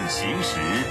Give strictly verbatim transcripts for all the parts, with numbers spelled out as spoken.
行时。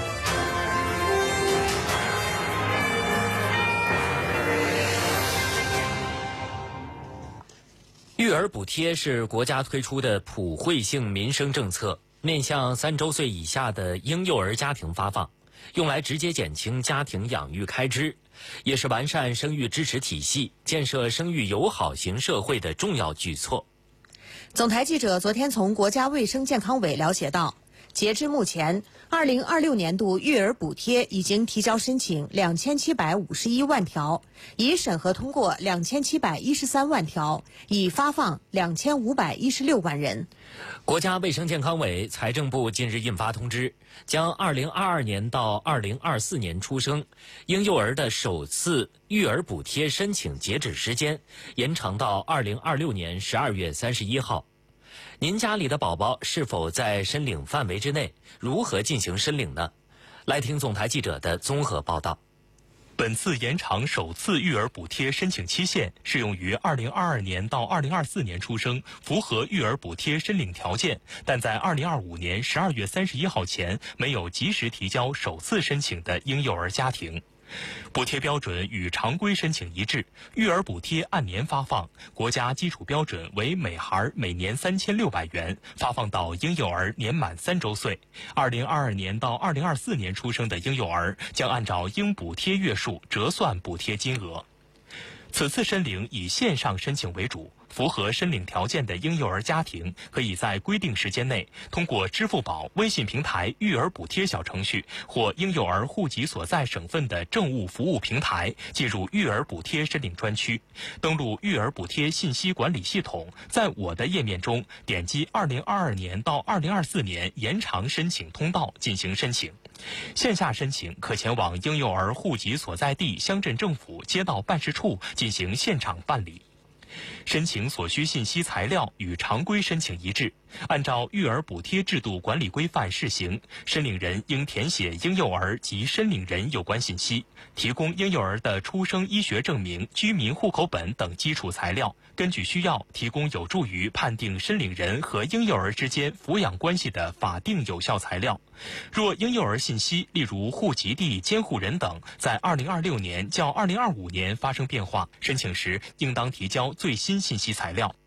育儿补贴是国家推出的普惠性民生政策，面向三周岁以下的婴幼儿家庭发放，用来直接减轻家庭养育开支，也是完善生育支持体系、建设生育友好型社会的重要举措。 总台记者昨天从国家卫生健康委了解到，截至目前，二零二六年度育儿补贴已经提交申请两千七百五十一万条，已审核通过两千七百一十三万条，已发放两千五百一十六万人。 国家卫生健康委、财政部近日印发通知，将二零二二年到二零二四年出生婴幼儿的首次育儿补贴申请截止时间延长到二零二六年十二月三十一号。您家里的宝宝是否在申领范围之内？如何进行申领呢？来听总台记者的综合报道。 本次延长首次育儿补贴申请期限适用于二零二二年到二零二四年出生、符合育儿补贴申领条件，但在二零二五年十二月三十一号前没有及时提交首次申请的婴幼儿家庭。补贴标准与常规申请一致，育儿补贴按年发放，国家基础标准为每孩每年三千六百元，发放到婴幼儿年满三周岁。二零二二年到二零二四年出生的婴幼儿将按照应补贴月数折算补贴金额。此次申领以线上申请为主，符合申领条件的婴幼儿家庭可以在规定时间内通过支付宝微信平台育儿补贴小程序或婴幼儿户籍所在省份的政务服务平台进入育儿补贴申领专区，登录育儿补贴信息管理系统，在我的页面中点击二零二二年到二零二四年延长申请通道进行申请。线下申请可前往婴幼儿户籍所在地乡镇政府街道办事处进行现场办理。申请所需信息材料与常规申请一致，按照育儿补贴制度管理规范试行，申领人应填写婴幼儿及申领人有关信息，提供婴幼儿的出生医学证明、居民户口本等基础材料，根据需要提供有助于判定申领人和婴幼儿之间抚养关系的法定有效材料。若婴幼儿信息，例如户籍地、监护人等，在二零二六年较二零二五年发生变化，申请时应当提交最新信息材料。